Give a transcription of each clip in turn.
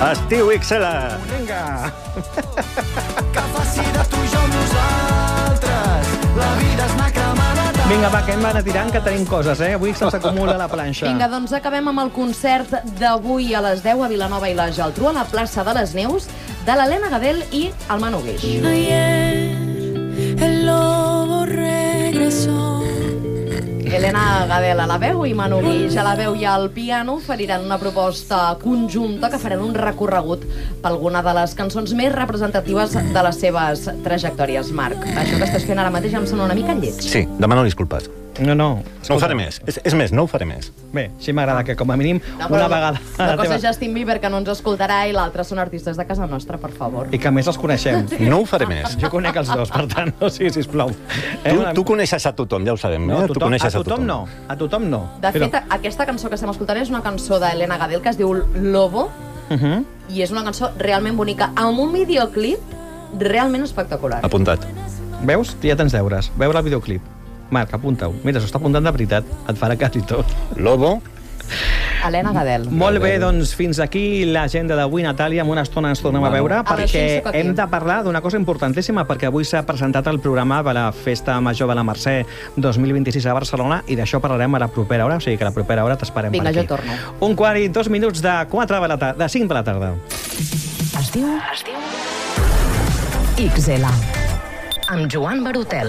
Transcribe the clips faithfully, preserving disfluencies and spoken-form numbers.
Estiu X L. Vinga. Que faci de tu jo nosaltres. La vida és anar cremant a tant. Vinga, va, que hem d'anar tirant, que tenim coses, eh? Avui se'ns acumula la planxa. Vinga, doncs acabem amb el concert d'avui a les deu a Vilanova i la Geltrú, a la plaça de les Neus, de l'Helena Gadel i el Manu Guix. Ayer el lobo regresó. Helena Gadel a la veu i Manu Guix a la veu i al piano oferiran una proposta conjunta que faran un recorregut per alguna de les cançons més representatives de les seves trajectòries. Marc, això que estàs fent ara mateix em sona una mica lleig. Sí, demano disculpes. No, no. No ho faré més. És, és més, no ho faré més. Bé, sí m'agrada que com a mínim No, una vegada... Una cosa és Justin Bieber, que no ens escoltarà, i l'altra són artistes de casa nostra, per favor. I que a més els coneixem. No ho faré més. Jo conec els dos, per tant, no, sí, sisplau. Tu, tu coneixes a tothom, ja ho sabem. No, eh? a tothom, tu coneixes a tothom no. A tothom no. De Però... fet, aquesta cançó que estem escoltant és una cançó d'Helena Gadel que es diu Lobo, Uh -huh. i és una cançó realment bonica, amb un videoclip realment espectacular. Apuntat. Veus? Ja tens deures. Veure el videoclip. Marc, apunta-ho. Mira, s'ho està apuntant de veritat. Et farà quasi tot. Lobo. Helena Gadel. Molt bé, doncs fins aquí l'agenda d'avui, Natàlia. En una estona ens tornem a veure, A les perquè cinc soc aquí. hem de parlar d'una cosa importantíssima, perquè avui s'ha presentat el programa de la Festa Major de la Mercè dos mil vint-i-sis a Barcelona, i d'això parlarem a la propera hora, o sigui que a la propera hora t'esperem per Vinga, aquí. jo torno. Un quart i dos minuts de quatre de la tarda, de cinc de la tarda. Es diu... Es diu... X L. Amb Joan Barotel.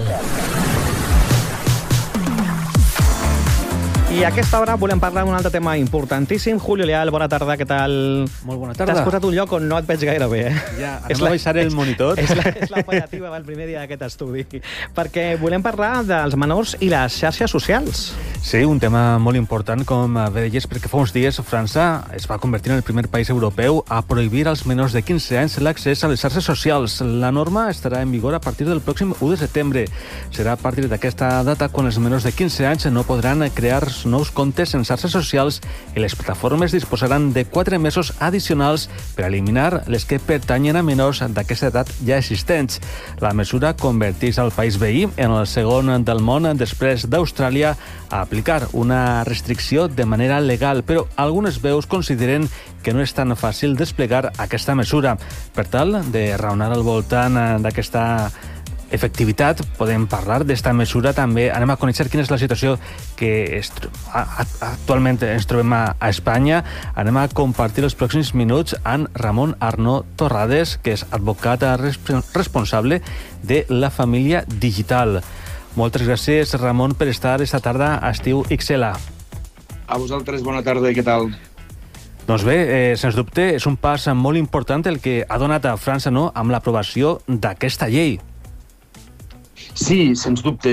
I a aquesta hora volem parlar d'un altre tema importantíssim. Julio Leal, bona tarda, què tal? Molt bona tarda. T'has posat un lloc on no et veig gaire bé, eh? Ja, anem a baixar el monitor. És la, és l'operativa del primer dia d'aquest estudi. Perquè volem parlar dels menors i les xarxes socials. Sí, un tema molt important, com bé deies, perquè fa uns dies França es va convertir en el primer país europeu a prohibir als menors de quinze anys l'accés a les xarxes socials. La norma estarà en vigor a partir del pròxim u de setembre. Serà a partir d'aquesta data quan els menors de quinze anys no podran crear nous comptes en xarxes socials i les plataformes disposaran de quatre mesos addicionals per eliminar les que pertanyen a menors d'aquesta edat ja existents. La mesura converteix el país veí en el segon del món després d'Austràlia a aplicar una restricció de manera legal, però algunes veus consideren que no és tan fàcil desplegar aquesta mesura. Per tal de raonar al voltant d'aquesta efectivitat, podem parlar d'esta mesura també. Anem a conèixer quina és la situació que es, a, actualment ens trobem a, a Espanya. Anem a compartir els pròxims minuts amb Ramon Arnó Torrades, que és advocat responsable de la família digital. Moltes gràcies, Ramon, per estar esta tarda a Estiu X L. A vosaltres, bona tarda, i què tal? Doncs bé, eh, sens dubte, és un pas molt important el que ha donat a França, no?, amb l'aprovació d'aquesta llei. Sí, sens dubte.